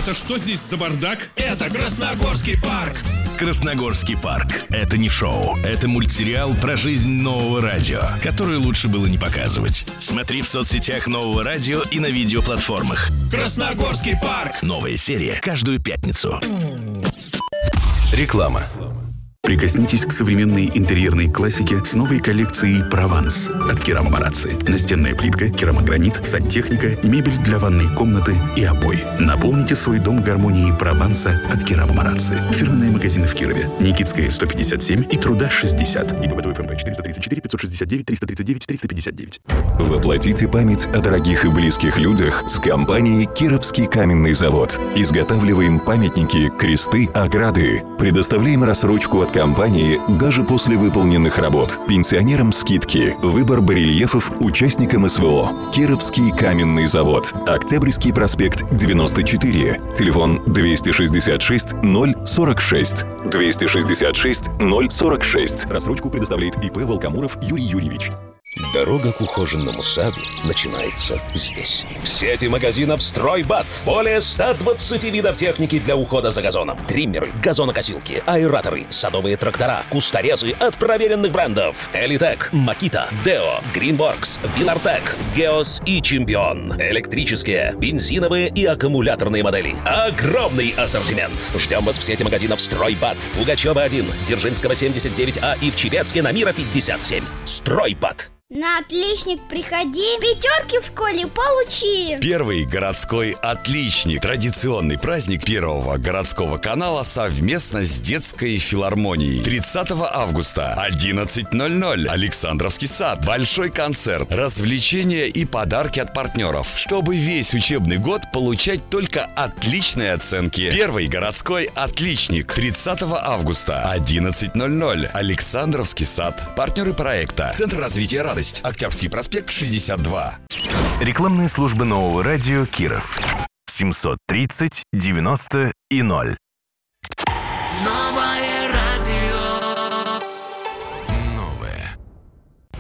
Это что здесь за бардак? Это Красногорский парк. Красногорский парк. Это не шоу. Это мультсериал про жизнь нового радио, который лучше было не показывать. Смотри в соцсетях нового радио и на видеоплатформах. Красногорский парк. Новая серия каждую пятницу. Реклама. Прикоснитесь к современной интерьерной классике с новой коллекцией «Прованс» от Керама Марацци. Настенная плитка, керамогранит, сантехника, мебель для ванной комнаты и обои. Наполните свой дом гармонией Прованса от Керама Марацци. Фирменные магазины в Кирове. Никитская, 157 и Труда, 60. ИПВ ФМП 434 569 339 359. Воплотите память о дорогих и близких людях с компанией «Кировский каменный завод». Изготавливаем памятники, кресты, ограды. Предоставляем рассрочку от компании даже после выполненных работ. Пенсионерам скидки. Выбор барельефов участникам СВО. Кировский каменный завод. Октябрьский проспект 94. Телефон 266 046. 266 046. Рассрочку предоставляет ИП Волкомуров Юрий Юрьевич. Дорога к ухоженному саду начинается здесь. В сети магазинов «Стройбат» более 120 видов техники для ухода за газоном. Триммеры, газонокосилки, аэраторы, садовые трактора, кусторезы от проверенных брендов. Элитек, Макита, Део, Гринворкс, Вилартек, Геос и Чемпион. Электрические, бензиновые и аккумуляторные модели. Огромный ассортимент. Ждем вас в сети магазинов «Стройбат». Пугачева 1, Дзержинского 79А и в Чепецке на Мира 57. «Стройбат». На отличник приходи, пятерки в школе получи. Первый городской отличник. Традиционный праздник Первого городского канала совместно с детской филармонией. 30 августа, 11:00. Александровский сад. Большой концерт, развлечения и подарки от партнеров. Чтобы весь учебный год получать только отличные оценки. Первый городской отличник. 30 августа, 11:00. Александровский сад. Партнеры проекта. Центр развития радости. Октябрьский проспект, 62. Рекламные службы нового радио Киров. 730 90 и 0. Новое